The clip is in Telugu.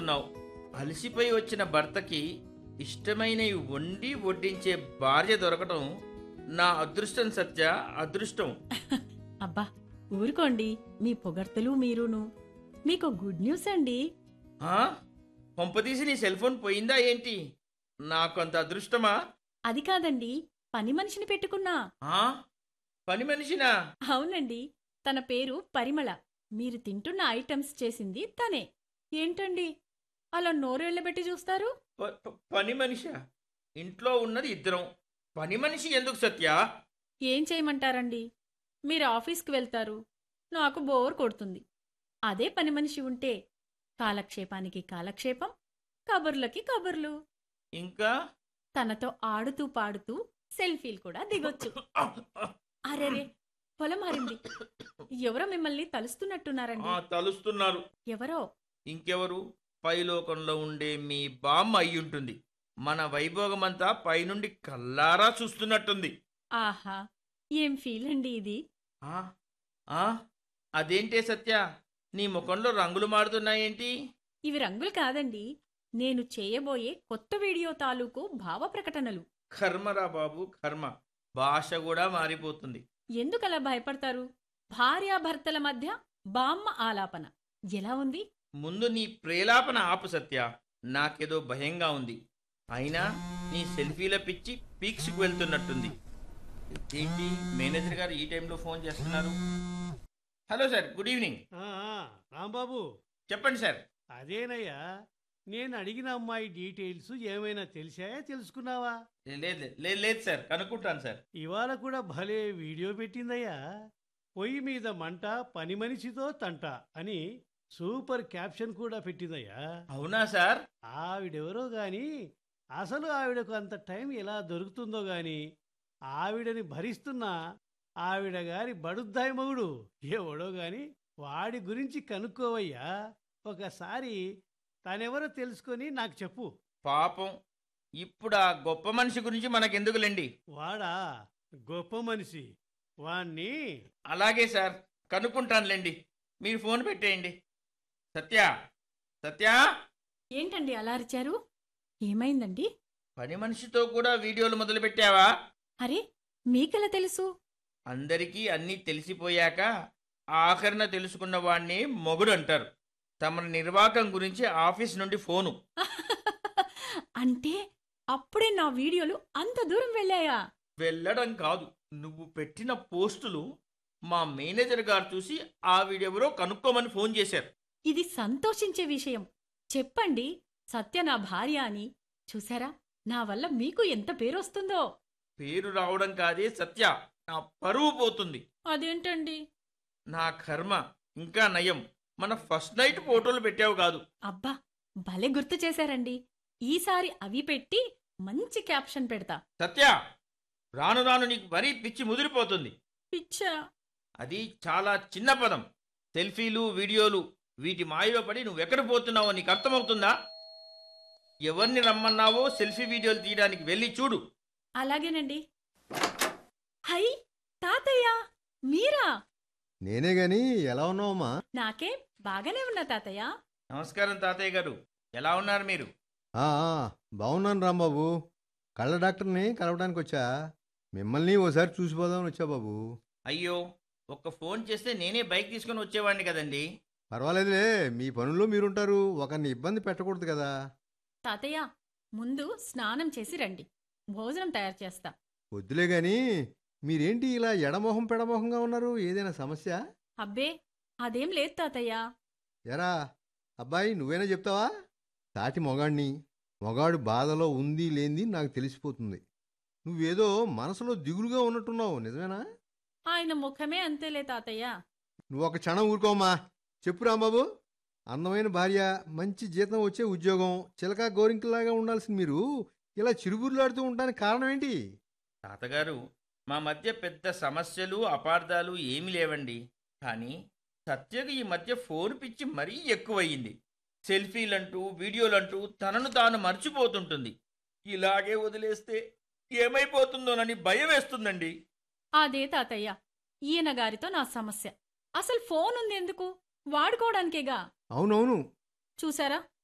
ఉన్నావు. అలసిపోయి వచ్చిన భర్తకి ఇష్టమైనవి వండి వడ్డించే భార్య దొరకటం నా అదృష్టం సత్య, అదృష్టం. అబ్బా ఊరుకోండి, మీ పొగడ్తలు మీరును. మీకు గుడ్ న్యూస్ అండి. పంపదీసి నీ సెల్ ఫోన్ పోయిందా ఏంటి? నాకంత అదృష్టమా? అది కాదండి, పని మనిషిని పెట్టుకున్నా. పని మనిషినా? అవునండి, తన పేరు పరిమళ. మీరు తింటున్న ఐటమ్స్ చేసింది తనే. ఏంటండి అలా నోరెళ్ళబెట్టి చూస్తారు? పని మనిషా? ఇంట్లో ఉన్నది ఇద్దరం, పని మనిషి ఎందుకు సత్య? ఏం చేయమంటారండి, మీరు ఆఫీస్కి వెళ్తారు, నాకు బోర్ కొడుతుంది. అదే పని మనిషి ఉంటే కాలక్షేపానికి కాలక్షేపం, కబుర్లకి కబుర్లు. ఇంకా తనతో ఆడుతూ పాడుతూ సెల్ఫీలు కూడా దిగొచ్చు. అరేరే, పొలం మారింది. ఎవరో మిమ్మల్ని తలుస్తున్నట్టున్నారండి. తలుస్తున్నారు. ఎవరో? ఇంకెవరు, పైలోకంలో ఉండే మీ బామ్మ అయ్యుంటుంది. మన వైభోగమంతా పైనుండి కల్లారా చూస్తున్నట్టుంది. ఆహా, ఏం ఫీల్ అండి ఇది? అదేంటే సత్య, నీ ముఖంలో రంగులు మారుతున్నాయేంటి? ఇవి రంగులు కాదండి, నేను చేయబోయే కొత్త వీడియో తాలూకు భావ ప్రకటనలు. కర్మరా బాబు, కర్మ. భాష కూడా మారిపోతుంది. ఎందుకలా భయపడతారు? భార్యాభర్తల మధ్య బామ్మ ఆలాపన ఎలా ఉంది? ముందు నీ ప్రేలాపన ఆపు సత్య, నాకేదో భయంగా ఉంది. అయినా నీ సెల్ఫీల పిచ్చి పీక్స్కి వెళ్తున్నట్టుంది. ఏంటి మేనేజర్ గారు ఈ టైంలో ఫోన్ చేస్తున్నారు? Hello sir, good evening. Rambabu చెప్పండి సార్. అదేనయ్యా, నేను అడిగిన అమ్మాయి డీటెయిల్స్ ఏమైనా తెలిసాయా, తెలుసుకున్నావా? లేదు సార్, కనుక్కుంటాను సార్. ఇవాళ కూడా భలే వీడియో పెట్టిందయ్యా. పొయ్యి మీద మంట, పని మనిషితో తంట అని సూపర్ క్యాప్షన్ కూడా పెట్టిందయ్యా. అవునా సార్? ఆవిడెవరో గాని అసలు ఆవిడకు అంత టైం ఎలా దొరుకుతుందో గాని, ఆవిడని భరిస్తున్న ఆవిడ గారి బడుద్దాయి మగుడు ఎవడో గాని వాడి గురించి కనుక్కోవయ్యా. ఒకసారి తనెవరో తెలుసుకొని నాకు చెప్పు. పాపం, ఇప్పుడు ఆ గొప్ప మనిషి గురించి మనకెందుకులేండి. వాడా గొప్ప మనిషి? వాణ్ణి అలాగే సార్, కనుక్కుంటానులేండి. మీరు ఫోన్ పెట్టేయండి. సత్య, సత్య. ఏంటండి అలా అరిచారు? ఏమైందండి? పని మనిషితో కూడా వీడియోలు మొదలు పెట్టావా? అరే, మీకెలా తెలుసు? అందరికీ అన్నీ తెలిసిపోయాక ఆఖరణ తెలుసుకున్న వాణ్ణి మొగుడు అంటారు. తమ నిర్వాకం గురించి ఆఫీస్ నుండి ఫోను. అంటే అప్పుడే నా వీడియోలు అంత దూరం వెళ్ళాయా? వెళ్ళడం కాదు, నువ్వు పెట్టిన పోస్టులు మా మేనేజర్ గారు చూసి ఆవిడెవరో కనుక్కోమని ఫోన్ చేశారు. ఇది సంతోషించే విషయం. చెప్పండి, సత్య నా భార్య అని. చూసారా, నా వల్ల మీకు ఎంత పేరొస్తుందో. పేరు రావడం కాదే సత్య, నా పరువు పోతుంది. అదేంటండి? నా కర్మ. ఇంకా నయం, మన ఫస్ట్ నైట్ ఫోటోలు పెట్టావు కాదు. అబ్బా, భలే గుర్తు చేశారండి. ఈసారి అవి పెట్టి మంచి క్యాప్షన్ పెడతా. సత్య, రాను రాను నీకు మరీ పిచ్చి ముదిరిపోతుంది. పిచ్చా? అది చాలా చిన్న పదం. సెల్ఫీలు, వీడియోలు, వీటి మాయలో పడి నువ్వెక్కడ పోతున్నావో నీకు అర్థమవుతుందా? ఎవరిని రమ్మన్నావో సెల్ఫీ వీడియోలు తీయడానికి వెళ్ళి చూడు. అలాగేనండి. హై తాతయ్య, మీరా? నేనే గాని, ఎలా ఉన్నావమ్మా? నాకే బాగానే ఉన్నా తాతయ్య. నమస్కారం తాతయ్య గారు, ఎలా ఉన్నారు మీరు? బాగున్నాను రాంబాబు. కళ్ళ డాక్టర్ని కలవడానికి వచ్చా. మిమ్మల్ని ఓసారి చూసిపోదామని వచ్చా బాబు. అయ్యో, ఒక్క ఫోన్ చేస్తే నేనే బైక్ తీసుకుని వచ్చేవాడిని కదండి. పర్వాలేదులే, మీ పనుల్లో మీరుంటారు, ఒకరిని ఇబ్బంది పెట్టకూడదు కదా. తాతయ్య, ముందు స్నానం చేసి రండి, భోజనం తయారు చేస్తా. వద్దులే గాని, మీరేంటి ఇలా ఎడమొహం పెడమొహంగా ఉన్నారు? ఏదైనా సమస్య? అబ్బే, అదేం లేదు తాతయ్య. ఎరా అబ్బాయి, నువ్వేనా చెప్తావా? సాటి మొగాణ్ణి, మొగాడు బాధలో ఉంది లేంది నాకు తెలిసిపోతుంది. నువ్వేదో మనసులో దిగులుగా ఉన్నట్టున్నావు, నిజమేనా? ఆయన ముఖమే అంతేలే తాతయ్య. నువ్వు ఒక క్షణం ఊరుకోమ్మా. చెప్పు రాంబాబు. అందమైన భార్య, మంచి జీతం వచ్చే ఉద్యోగం, చిలకా గోరింకలాగా ఉండాల్సిన మీరు ఇలా చిరుబుర్లాడుతూ ఉండడానికి కారణం ఏంటి? తాతగారు, మా మధ్య పెద్ద సమస్యలు, అపార్థాలు ఏమీ లేవండి. కానీ సత్యకు ఈ మధ్య ఫోన్ పిచ్చి మరీ ఎక్కువయ్యింది. సెల్ఫీలంటూ, వీడియోలంటూ తనను తాను మర్చిపోతుంటుంది. ఇలాగే వదిలేస్తే ఏమైపోతుందోనని భయం వేస్తుందండి. అదే తాతయ్య, ఈయన గారితో నా సమస్య. అసలు ఫోన్ ఉంది ఎందుకు? వాడుకోవడానికేగా. అవునవును. చూసారా,